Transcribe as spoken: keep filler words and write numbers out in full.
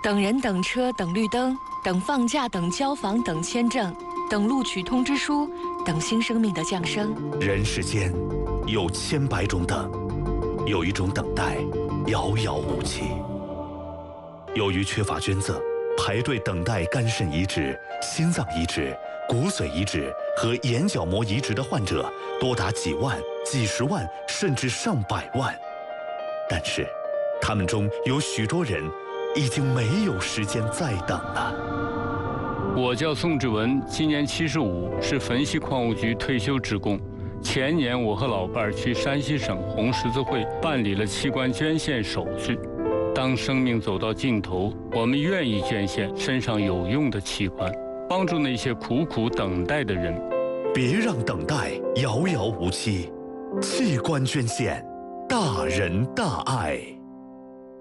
等人、等车、等绿灯，等放假、等交房、等签证，等录取通知书，等新生命的降生。 人世间有千百种等，有一种等待遥遥无期。由于缺乏捐赠，排队等待肝肾移植、心脏移植、骨髓移植和眼角膜移植的患者多达几万、几十万，甚至上百万。但是，他们中有许多人已经没有时间再等了。 我叫宋志文，今年七十五，是汾西矿务局退休职工。前年，我和老伴儿去山西省红十字会办理了器官捐献手续。当生命走到尽头，我们愿意捐献身上有用的器官，帮助那些苦苦等待的人。 别让等待遥遥无期，器官捐献，大仁大爱。